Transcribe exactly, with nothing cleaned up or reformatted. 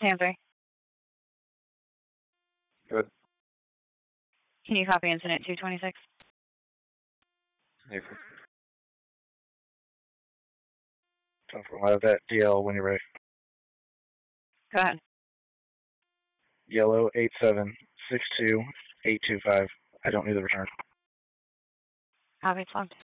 Stand three. Good. Can you copy incident two twenty-six? Nathan. Time for live that D L when you're ready. Go ahead. Yellow eight seven six two eight two five. I don't need the return. Copy, plugged.